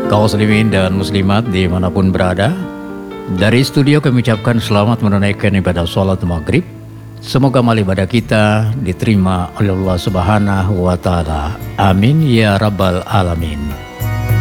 Kaum muslimin dan muslimat dimanapun berada, dari studio kami ucapkan selamat menunaikan ibadah sholat maghrib. Semoga amal ibadah kita diterima oleh Allah Subhanahu wa Ta'ala. Amin ya Rabbal Alamin.